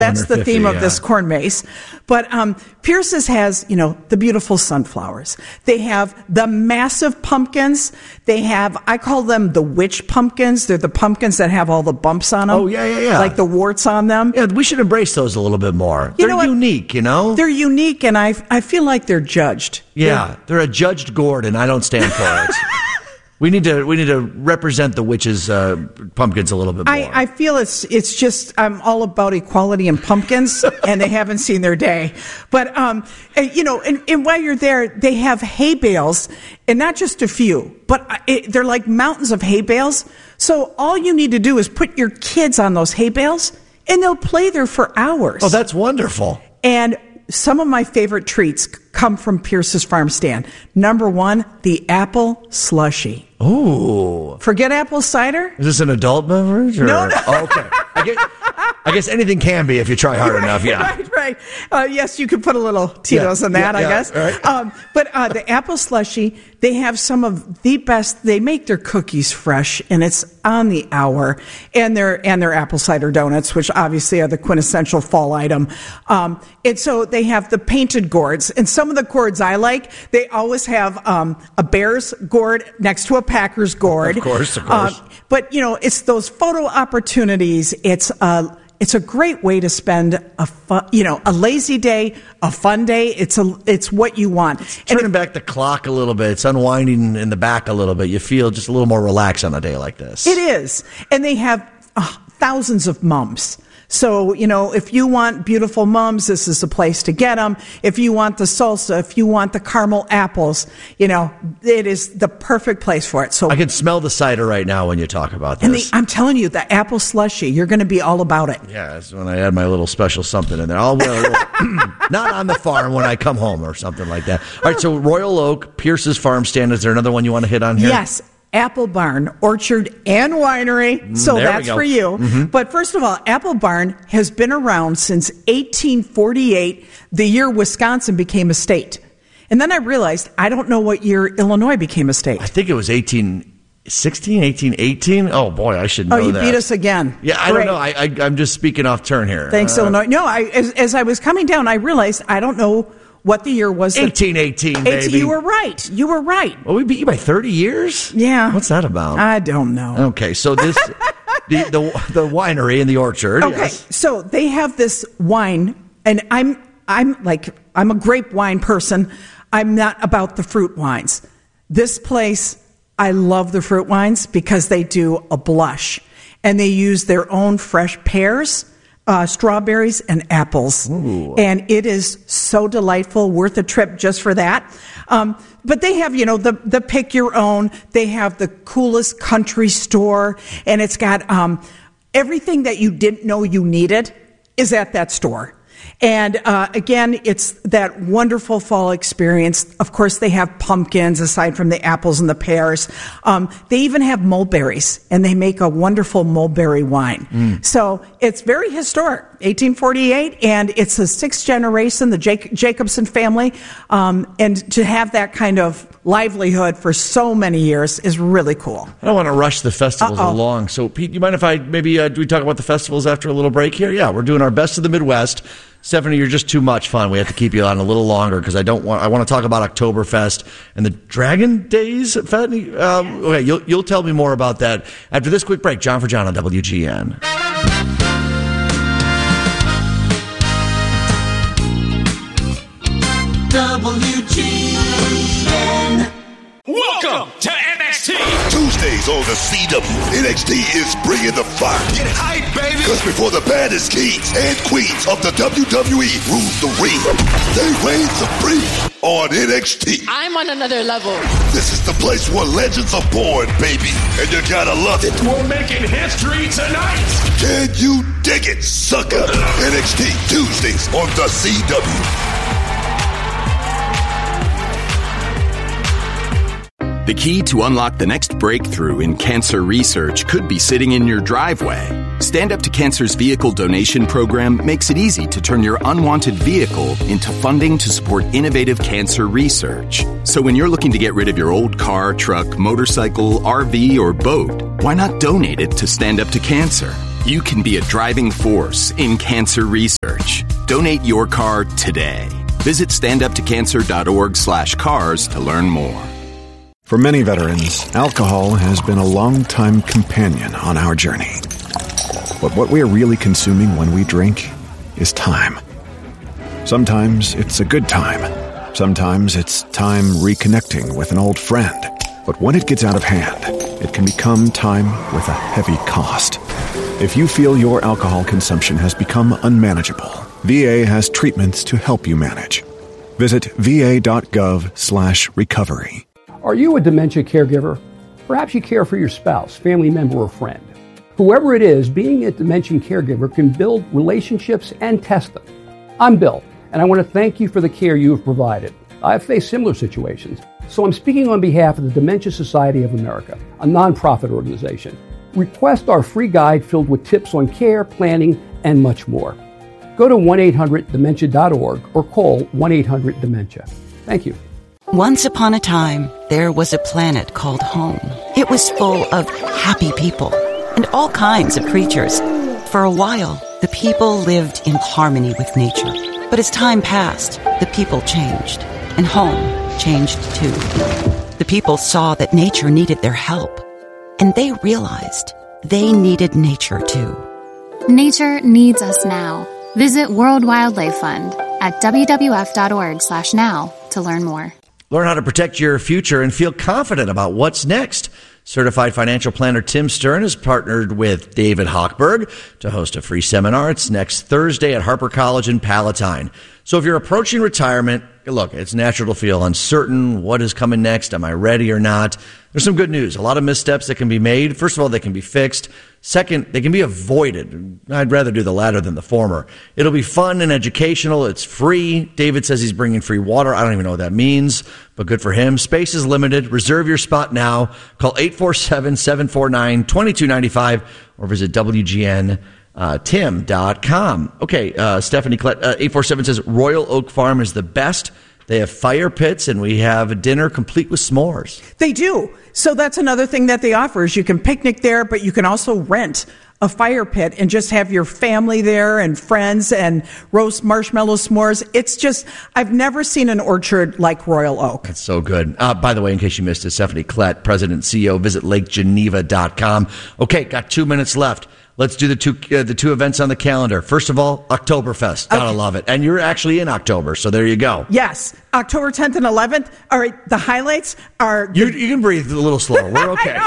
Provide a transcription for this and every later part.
that's the theme of this corn maze. But Pierce's has, the beautiful sunflowers. They have the massive pumpkins. They have, I call them the witch pumpkins. They're the pumpkins that have all the bumps on them. Oh, yeah. Like the warts on them. Yeah, we should embrace those a little bit more. They're unique, They're unique, and I feel like they're judged. Yeah, they're a judged gourd, and I don't stand for it. We need to represent the witches' pumpkins a little bit more. I feel it's just I'm all about equality in pumpkins, and they haven't seen their day. But and while you're there, they have hay bales, and not just a few, but they're like mountains of hay bales. So all you need to do is put your kids on those hay bales, and they'll play there for hours. Oh, that's wonderful. And some of my favorite treats come from Pierce's farm stand. Number one, the apple slushie. Ooh. Forget apple cider? Is this an adult beverage? No. Oh, okay. I guess anything can be if you try hard enough, yeah. Right. Yes, you could put a little Tito's in that, I guess. Right. But the apple slushie, they have some of the best. They make their cookies fresh, and it's on the hour. And their apple cider donuts, which obviously are the quintessential fall item. And so they have the painted gourds. And some of the gourds I like, they always have a Bears gourd next to a Packers gourd. Of course. But it's those photo opportunities. It's a great way to spend a lazy day, a fun day. It's what you want. Turning back the clock a little bit. It's unwinding in the back a little bit. You feel just a little more relaxed on a day like this. It is. And they have thousands of mums. So, if you want beautiful mums, this is the place to get them. If you want the salsa, if you want the caramel apples, it is the perfect place for it. So I can smell the cider right now when you talk about this. And I'm telling you, the apple slushie, you're going to be all about it. Yeah, that's when I add my little special something in there. I'll wear a little, not on the farm when I come home or something like that. All right, so Royal Oak, Pierce's farm stand. Is there another one you want to hit on here? Yes. Apple Barn, Orchard, and Winery. So that's for you. Mm-hmm. But first of all, Apple Barn has been around since 1848, the year Wisconsin became a state. And then I realized I don't know what year Illinois became a state. I think it was 1816, 1818. Oh, boy, I should know that. Oh, you beat us again. Yeah, I don't know. I'm just speaking off turn here. Thanks, Illinois. No, as I was coming down, I realized I don't know what the year was. 1818, baby. You were right. Well, we beat you by 30 years? Yeah. What's that about? I don't know. Okay, so this, the winery and the orchard. Okay, yes. So they have this wine, and I'm a grape wine person. I'm not about the fruit wines. This place, I love the fruit wines because they do a blush, and they use their own fresh pears, strawberries, and apples. Ooh. And it is so delightful, worth a trip just for that. But they have, the pick your own. They have the coolest country store, and it's got everything that you didn't know you needed is at that store. And again, it's that wonderful fall experience. Of course, they have pumpkins aside from the apples and the pears. They even have mulberries, and they make a wonderful mulberry wine. So it's very historic, 1848, and it's the sixth generation, the Jacobson family. And to have that kind of livelihood for so many years is really cool. I don't want to rush the festivals along. So, Pete, you mind if I maybe do we talk about the festivals after a little break here? Yeah, we're doing our Best of the Midwest. Stephanie, you're just too much fun. We have to keep you on a little longer because I want to talk about Oktoberfest and the Dragon Days. Okay, you'll tell me more about that after this quick break. John for John on WGN. WGN. Welcome to NXT. Tuesdays on the CW, NXT is bringing the fire. Get hype, baby. Because before the baddest kings and queens of the WWE rule the ring, they reign supreme on NXT. I'm on another level. This is the place where legends are born, baby, and you gotta love it. We're making history tonight. Can you dig it, sucker? NXT Tuesdays on the CW. The key to unlock the next breakthrough in cancer research could be sitting in your driveway. Stand Up to Cancer's vehicle donation program makes it easy to turn your unwanted vehicle into funding to support innovative cancer research. So when you're looking to get rid of your old car, truck, motorcycle, RV, or boat, why not donate it to Stand Up to Cancer? You can be a driving force in cancer research. Donate your car today. Visit standuptocancer.org/cars to learn more. For many veterans, alcohol has been a long-time companion on our journey. But what we are really consuming when we drink is time. Sometimes it's a good time. Sometimes it's time reconnecting with an old friend. But when it gets out of hand, it can become time with a heavy cost. If you feel your alcohol consumption has become unmanageable, VA has treatments to help you manage. Visit va.gov/recovery. Are you a dementia caregiver? Perhaps you care for your spouse, family member, or friend. Whoever it is, being a dementia caregiver can build relationships and test them. I'm Bill, and I want to thank you for the care you have provided. I've faced similar situations, so I'm speaking on behalf of the Dementia Society of America, a nonprofit organization. Request our free guide filled with tips on care, planning, and much more. Go to 1-800-DEMENTIA.org or call 1-800-DEMENTIA. Thank you. Once upon a time, there was a planet called home. It was full of happy people and all kinds of creatures. For a while, the people lived in harmony with nature. But as time passed, the people changed, and home changed too. The people saw that nature needed their help, and they realized they needed nature too. Nature needs us now. Visit World Wildlife Fund at WWF.org/now to learn more. Learn how to protect your future and feel confident about what's next. Certified financial planner Tim Stern has partnered with David Hochberg to host a free seminar. It's next Thursday at Harper College in Palatine. So if you're approaching retirement, look, it's natural to feel uncertain. What is coming next? Am I ready or not? There's some good news. A lot of missteps that can be made. First of all, they can be fixed. Second, they can be avoided. I'd rather do the latter than the former. It'll be fun and educational. It's free. David says he's bringing free water. I don't even know what that means, but good for him. Space is limited. Reserve your spot now. Call 847-749-2295 or visit WGNTim.com. Okay, Stephanie Klett, 847 says Royal Oak Farm is the best. They have fire pits, and we have a dinner complete with s'mores. They do. So that's another thing that they offer is you can picnic there, but you can also rent a fire pit and just have your family there and friends and roast marshmallow s'mores. It's just, I've never seen an orchard like Royal Oak. That's so good. By the way, in case you missed it, Stephanie Klett, President and CEO, visit lakegeneva.com. Okay, got 2 minutes left. Let's do the two events on the calendar. First of all, Oktoberfest. Gotta love it. And you're actually in October, so there you go. Yes. October 10th and 11th. All right, the highlights are... You can breathe a little slower. We're okay.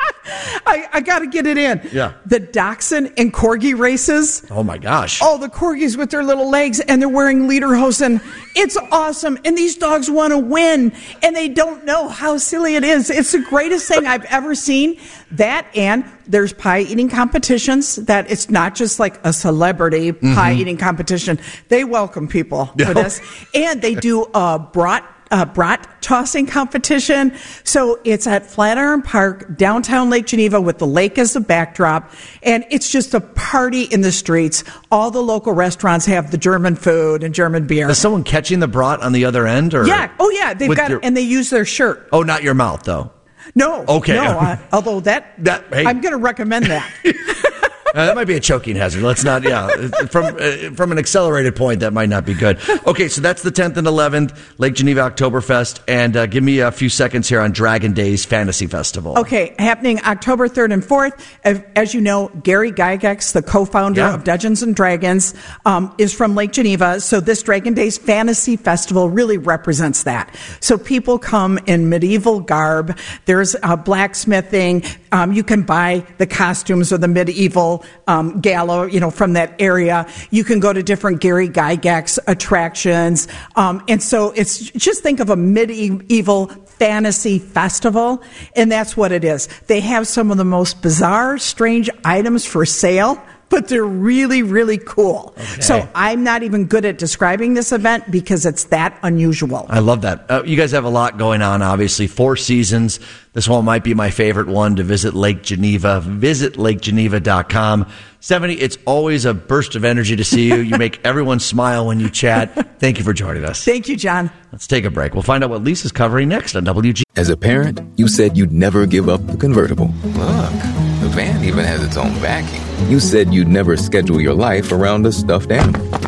I got to get it in. Yeah. The Dachshund and Corgi races. Oh, my gosh. Oh, the Corgis with their little legs, and they're wearing lederhosen. It's awesome. And these dogs want to win, and they don't know how silly it is. It's the greatest thing I've ever seen. That, and there's pie eating competitions. That it's not just like a celebrity pie eating competition. They welcome people for this. And they do a brat tossing competition. So it's at Flatiron Park, downtown Lake Geneva, with the lake as the backdrop. And it's just a party in the streets. All the local restaurants have the German food and German beer. Is someone catching the brat on the other end? Or yeah. Oh, yeah. They've got and they use their shirt. Oh, not your mouth, though. No. Okay. No. Although hey, I'm going to recommend that. That might be a choking hazard. Let's not, from an accelerated point, that might not be good. Okay, so that's the 10th and 11th, Lake Geneva Oktoberfest. And give me a few seconds here on Dragon Days Fantasy Festival. Okay, happening October 3rd and 4th. As you know, Gary Gygax, the co-founder of Dungeons & Dragons, is from Lake Geneva. So this Dragon Days Fantasy Festival really represents that. So people come in medieval garb. There's blacksmithing. You can buy the costumes of the medieval gala, from that area. You can go to different Gary Gygax attractions. And so it's just think of a medieval fantasy festival, and that's what it is. They have some of the most bizarre, strange items for sale, but they're really, really cool. Okay. So I'm not even good at describing this event because it's that unusual. I love that. You guys have a lot going on, obviously. 4 seasons. This one might be my favorite one to visit Lake Geneva. Visit lakegeneva.com. Stephanie, it's always a burst of energy to see you. You make everyone smile when you chat. Thank you for joining us. Thank you, John. Let's take a break. We'll find out what Lisa's covering next on WG. As a parent, you said you'd never give up the convertible. Look. The van even has its own vacuum. You said you'd never schedule your life around a stuffed animal.